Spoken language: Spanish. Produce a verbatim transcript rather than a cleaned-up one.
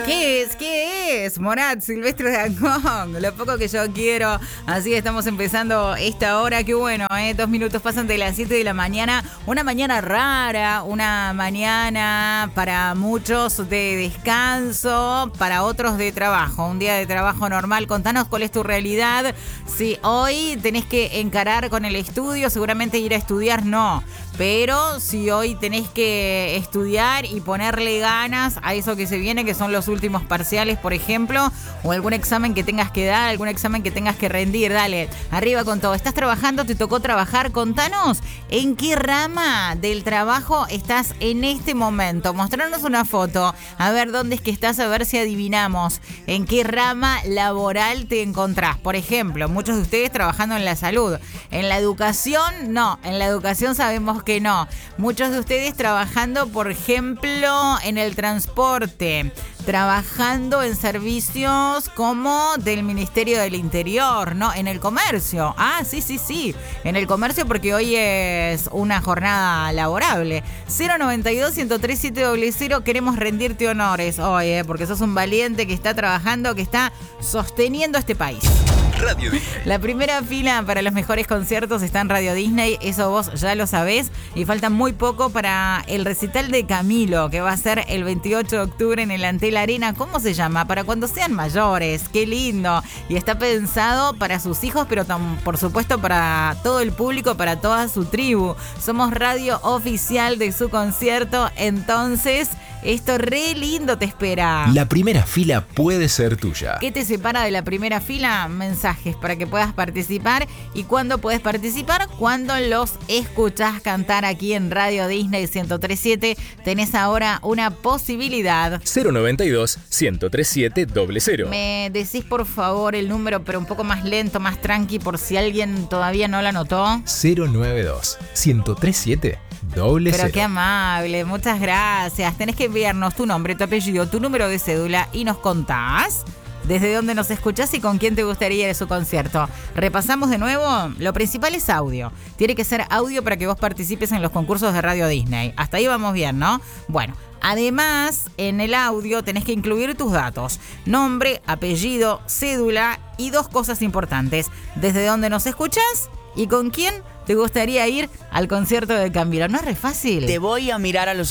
¿Qué es? ¿Qué es? Morat, Silvestre Dangond, lo poco que yo quiero. Así estamos empezando esta hora. Qué bueno, ¿eh? Dos minutos pasan de las siete de la mañana. Una mañana rara, una mañana para muchos de descanso, para otros de trabajo. Un día de trabajo normal. Contanos cuál es tu realidad. Si hoy tenés que encarar con el estudio, seguramente ir a estudiar no. Pero si hoy tenés que estudiar y ponerle ganas a eso que se viene, que son los últimos parciales, por ejemplo, o algún examen que tengas que dar, algún examen que tengas que rendir, dale, arriba con todo. ¿Estás trabajando? ¿Te tocó trabajar? Contanos en qué rama del trabajo estás en este momento. Mostrarnos una foto, a ver dónde es que estás, a ver si adivinamos en qué rama laboral te encontrás. Por ejemplo, muchos de ustedes trabajando en la salud. En la educación, no. En la educación sabemos que no. Muchos de ustedes trabajando, por ejemplo, en el transporte, trabajando en servicios como del Ministerio del Interior, ¿no? En el comercio. Ah, sí, sí, sí. En el comercio, porque hoy es una jornada laborable. cero noventa y dos, ciento tres, siete cero cero. Queremos rendirte honores hoy, ¿eh? Porque sos un valiente que está trabajando, que está sosteniendo este país. Radio Disney. La primera fila para los mejores conciertos está en Radio Disney, eso vos ya lo sabés. Y falta muy poco para el recital de Camilo, que va a ser el veintiocho de octubre en el Antel Arena. ¿Cómo se llama? Para cuando sean mayores. ¡Qué lindo! Y está pensado para sus hijos, pero tam, por supuesto para todo el público, para toda su tribu. Somos radio oficial de su concierto, entonces esto re lindo te espera. La primera fila puede ser tuya. ¿Qué te separa de la primera fila? Mensajes para que puedas participar. ¿Y cuándo puedes participar? Cuando los escuchás cantar aquí en Radio Disney ciento tres punto siete. Tenés ahora una posibilidad. cero noventa y dos, ciento tres siete cero cero. ¿Me decís por favor el número, pero un poco más lento, más tranqui, por si alguien todavía no lo anotó? cero noventa y dos, ciento tres siete doble Pero cero. qué amable, muchas gracias. Tenés que enviarnos tu nombre, tu apellido, tu número de cédula y nos contás desde dónde nos escuchás y con quién te gustaría ir a su concierto. Repasamos de nuevo. Lo principal es audio. Tiene que ser audio para que vos participes en los concursos de Radio Disney. Hasta ahí vamos bien, ¿no? Bueno, además, en el audio tenés que incluir tus datos. Nombre, apellido, cédula y dos cosas importantes. Desde dónde nos escuchás y con quién te gustaría ir al concierto de Camilo. ¿No es re fácil? Te voy a mirar a los